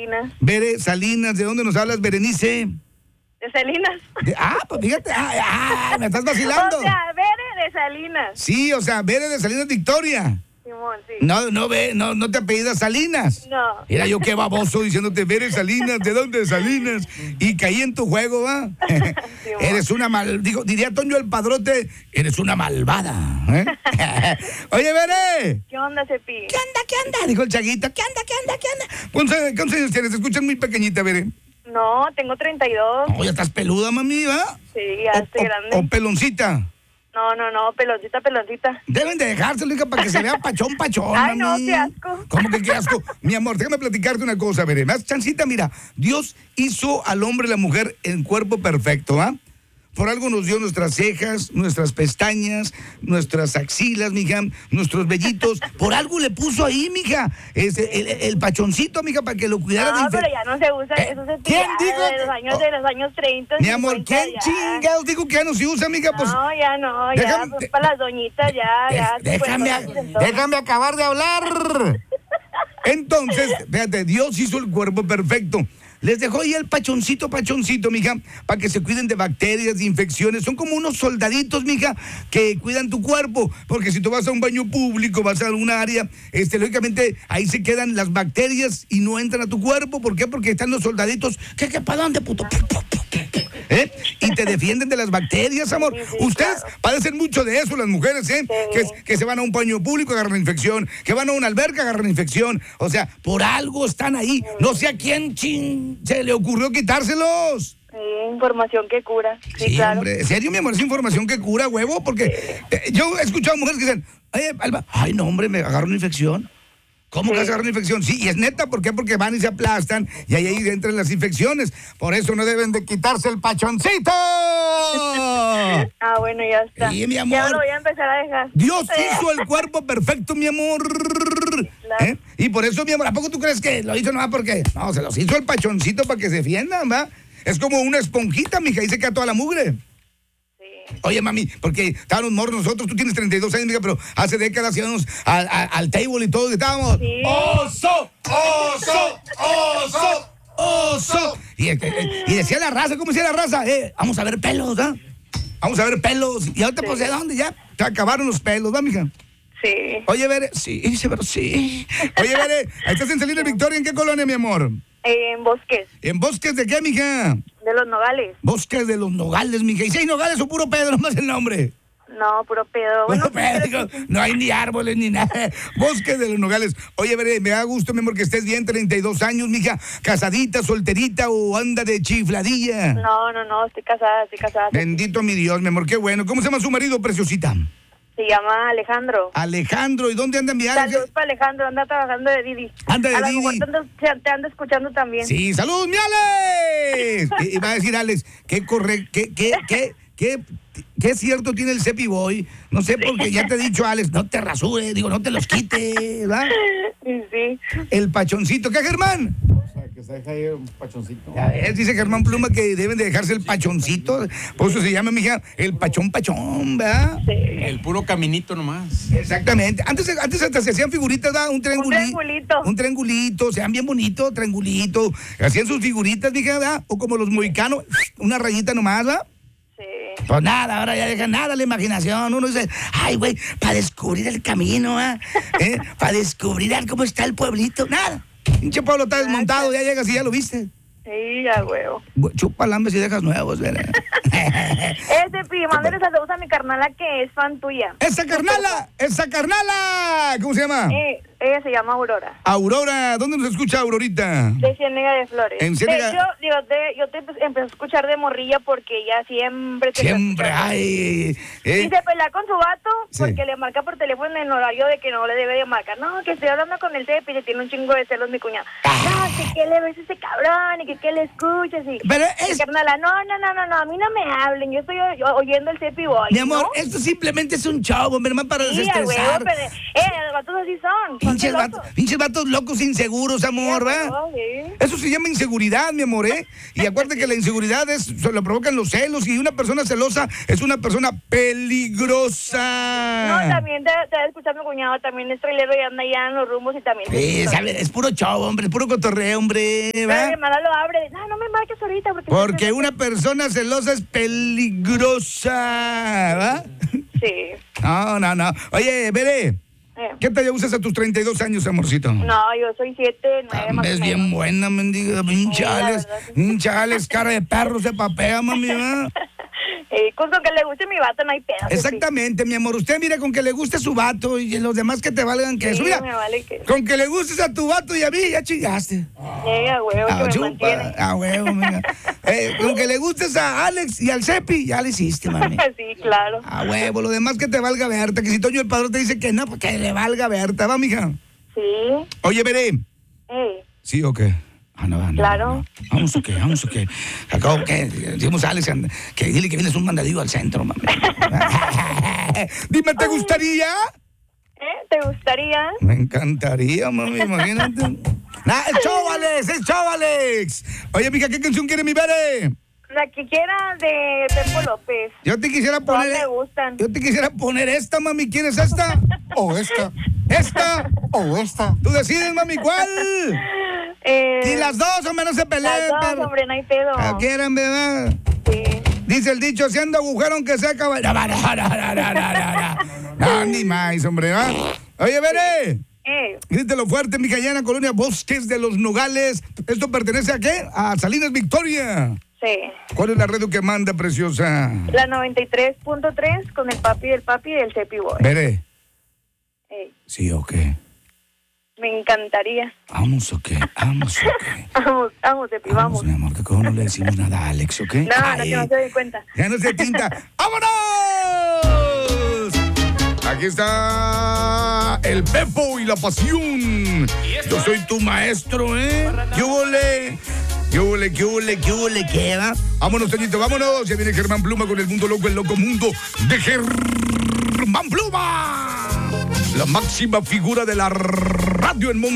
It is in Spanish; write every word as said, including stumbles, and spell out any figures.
Salinas. Bere Salinas, ¿de dónde nos hablas, Berenice? De Salinas. De- ah, pues fíjate, ah, ah, me estás vacilando. O sea, Bere de Salinas. Sí, o sea, Bere de Salinas Victoria. Simón, sí. No, no ve, no, no te apellidas Salinas. No. Era yo qué baboso diciéndote, Bere Salinas, ¿de dónde Salinas? Y caí en tu juego, ¿va? Eres una mal, digo, diría Toño el Padrote, eres una malvada. ¿eh? Oye, Bere. ¿Qué onda, Cepi? ¿Qué anda, qué anda? Dijo el Chaguito, ¿qué anda, qué anda, qué anda? ¿Cuántos cuántos años tienes? Te escuchas muy pequeñita, Bere. No, tengo treinta y dos. No, ya estás peluda, mami, ¿va? Sí, ya O- estoy o- grande. O peloncita. No, no, no, peloncita, peloncita. Deben de dejárselo, hija, para que se vea pachón, pachón. Ay, no, mami. qué asco. ¿Cómo que qué asco? Mi amor, déjame platicarte una cosa, veré. Más chancita, mira. Dios hizo al hombre y la mujer en cuerpo perfecto, ¿ah? Por algo nos dio nuestras cejas, nuestras pestañas, nuestras axilas, mija, nuestros vellitos. Por algo le puso ahí, mija, ese, el, el pachoncito, mija, para que lo cuidara. No, de pero infe- ya no se usa, Eh, eso se ¿quién tira dijo? de los años, de los años treinta. Mi amor, cincuenta, ¿quién ya. chingados dijo que ya no se usa, mija? Pues, No, ya no, ya, déjame- pues para las doñitas, ya, ya. Dé- déjame, a- cincuenta años, entonces. déjame acabar de hablar. Entonces, fíjate, Dios hizo el cuerpo perfecto. Les dejó ahí el pachoncito, pachoncito, mija, para que se cuiden de bacterias, de infecciones. Son como unos soldaditos, mija, que cuidan tu cuerpo. Porque si tú vas a un baño público, vas a alguna área, este, lógicamente ahí se quedan las bacterias y no entran a tu cuerpo. ¿Por qué? Porque están los soldaditos. ¿Qué, qué, para dónde, puto? ¿Eh? Y te defienden de las bacterias, amor. Sí, sí, Ustedes claro. padecen mucho de eso, las mujeres, ¿eh? Sí. Que, que se van a un baño público, agarran infección, que van a una alberca, agarran infección. O sea, por algo están ahí. No sé a quién chin se le ocurrió quitárselos. Sí, información que cura. Sí, Sí, claro. hombre, ¿en serio, mi amor? Es información que cura, huevo, porque eh, yo he escuchado mujeres que dicen, ay, Alba, ay, no, hombre, me agarro una infección. ¿Cómo que Sí. se agarra una infección? Sí, y es neta, ¿por qué? Porque van y se aplastan y ahí, ahí entran las infecciones. Por eso no deben de quitarse el pachoncito. Ah, bueno, ya está. Sí, mi Ya amor. lo voy a empezar a dejar. Dios hizo el cuerpo perfecto, mi amor. Claro. ¿Eh? Y por eso, mi amor, ¿a poco tú crees que lo hizo nomás porque? No, se los hizo el pachoncito para que se defiendan, ¿va? Es como una esponjita, mija, ahí se queda toda la mugre. Sí. Oye, mami, porque estábamos morros nosotros, tú tienes treinta y dos años, mija, pero hace décadas íbamos al, al, al table y todos estábamos. Sí. ¡Oso! ¡Oso! ¡Oso! ¡Oso! Y, eh, eh, y decía la raza, ¿cómo decía la raza? Eh, vamos a ver pelos, ¿ah? Vamos a ver pelos. Y ahorita, Sí. pues, ¿de dónde ya? Se acabaron los pelos, ¿va, mija? Sí. Oye, Bere, sí, dice, pero sí. Oye, Bere, ¿estás en Salinas Victoria? ¿En qué colonia, mi amor? En Bosques, ¿En Bosques de qué, mija? de los Nogales. Bosques de los Nogales, mija. ¿Y si hay Nogales o puro pedo, nomás el nombre? No, puro pedo. Bueno, Puro pedo, pero- digo, no hay ni árboles ni nada. Bosques de los Nogales. Oye, Bere, me da gusto, mi amor, que estés bien, treinta y dos años, mija. ¿Casadita, solterita o anda de chifladilla? No, no, no, estoy casada, estoy casada. Bendito mi Dios, mi amor, qué bueno. ¿Cómo se llama su marido, preciosita? Se llama Alejandro. Alejandro. ¿Y dónde anda mi Alex? Saludos para Alejandro, anda trabajando de Didi. Anda de A lo Didi. mejor te anda, te anda escuchando también. Sí, salud, mi Alex. Y, y va a decir Alex, qué correcto, qué, qué, qué, qué, qué cierto tiene el Cepi Boy. No sé, porque ya te he dicho, Alex, no te rasures, digo, no te los quites, ¿verdad? Sí, sí. El pachoncito. ¿Qué, Germán? O sea, que se deja ahí un pachoncito. Ya ves, dice Germán Pluma que deben de dejarse el pachoncito. Por eso se llama, mija, el pachón pachón, ¿verdad? Sí. El puro caminito nomás. Exactamente. Antes, antes hasta se hacían figuritas, ¿verdad? Un triangulito. triangulito. Un triangulito. Se vean bien bonitos, triangulito. Hacían sus figuritas, mija, ¿verdad? O como los mohicanos, una rayita nomás, ¿verdad? Sí. Pues nada, ahora ya deja nada la imaginación. Uno dice, ay, güey, para descubrir el camino, ¿ah? ¿Eh? Para descubrir cómo está el pueblito. Nada. Pinche pueblo está desmontado, ya llegas y ya lo viste. Sí, ya huevo. Bu- Chupa lambes y dejas nuevos, ¿verdad? Este pi, mándale saludos a mi carnala que es fan tuya. ¡Esa carnala! ¡Esa carnala! ¿Cómo se llama? Eh, ella se llama Aurora. Aurora. ¿Dónde nos escucha Aurorita? De Ciénega de Flores. En Ciénega- De hecho, digo, de- yo te empe- empecé a escuchar de morrilla porque ella siempre te Siempre, está escuchando. ay. Y eh, se pelea con su vato Sí. porque le marca por teléfono en horario de que no le debe de marcar. No, que estoy hablando con el Tepi y le tiene un chingo de celos mi cuñada. Ah. No, que qué le ves a ese cabrón y que qué le escuchas y... Pero Mi es, carnala, no, no, no, no, no, a mí no me hablen, yo estoy o- oyendo el Tepi Boy. mi amor, ¿no? esto simplemente es un show, hombre, hermano, para Sí, a huevo, desestresar. pero, eh, los vatos así son. son Pinches celosos. vatos, pinches vatos locos inseguros, amor, Sí, a ¿verdad? huevo, sí. Eso se llama inseguridad, mi amor, ¿eh? Y acuérdate que la inseguridad es, se lo provocan los celos y una persona celosa es una persona peligrosa. No, también te, te va a escuchar mi cuñado, también es trailero y anda allá en los rumbos y también... Sí, ¿sabes? Es puro show, hombre, es puro cotorreo, hombre, Pero ¿va? mi hermana lo abre, no, no me marques ahorita porque... Porque una persona celosa es peligrosa, ¿va? Sí. No, no, no. Oye, Veré, Eh. ¿qué talla usas a tus treinta y dos años, amorcito? No, yo soy siete, nueve más o Es menos. bien buena, mendiga, pinchales, Sí, la verdad, sí. pinchales, cara de perro se papea, mami, ¿va? Eh, con, con que le guste mi vato no hay pedo. sí. Exactamente, mi amor. Usted mira con que le guste su vato y los demás que te valgan que Sí, eso. Mira, me vale que... con que le gustes a tu vato y a mí, ya chingaste. Llega, huevo, que Ah, me chupa, mantiene. ah, huevo, mira. Eh, con que le gustes a Alex y al Cepi, ya le hiciste, mami. Sí, claro. A huevo, lo demás que te valga Berta. Que si Toño el Padrón te dice que no, pues que le valga Berta, va, mija. Sí. Oye, Veré. Eh, ¿Sí o qué? Ah, no, no, Claro. no. Vamos o qué, vamos o qué. Acabo que, digamos a Alex and- que dile que vienes un mandadillo al centro, mami. Dime, ¿te gustaría? ¿eh? ¿Te gustaría? Me encantaría, mami, imagínate. Nah, es show, Alex, es show, Alex. Oye, mija, ¿qué canción quiere mi Bere? La que quiera de Pepo López. Yo te quisiera Todas poner. me gustan. Yo te quisiera poner esta, mami. ¿Quieres esta? O esta, ¿Esta? o esta. Tú decides, mami, ¿cuál? Eh, Y las dos, hombre, no se peleen, las dos, pero. hombre, no hay pedo. Ah, ¿quieren, verdad? Sí. Dice el dicho, haciendo agujero aunque sea caballo. No, no, no, no, no, no, no, no, ni más, hombre, ¿va? Oye, Veré. Eh, Grítelo fuerte, mi callana colonia Bosques de los Nogales. ¿Esto pertenece a qué? A Salinas Victoria. sí. ¿Cuál es la red que manda, preciosa? La noventa y tres punto tres con el papi del papi y el Cepi Boy. Veré. Eh, ¿Sí o qué? me encantaría. ¿Vamos o qué? ¿Vamos o qué? Vamos, vamos, Cepi, vamos. mi amor, que como no le decimos nada a Alex, ¿ok? No, no, Ay, que no se den cuenta. ya no se tinta. ¡Vámonos! Aquí está el Pepo y la pasión. Yo soy tu maestro, ¿eh? ¿Qué huele? ¿Qué huele? ¿Qué huele? ¿Qué huele? ¿Qué va? Vámonos, Toñito, vámonos. Ya viene Germán Pluma con el mundo loco, el loco mundo de Germán Pluma. La máxima figura de la radio en mundo.